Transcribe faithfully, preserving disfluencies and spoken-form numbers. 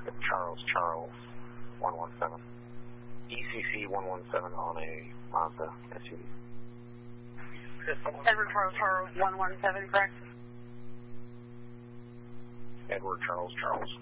Edward Charles Charles one one seven. E C C one one seven on a Mazda S U V. Edward Charles Charles one one seven, correct? Edward Charles Charles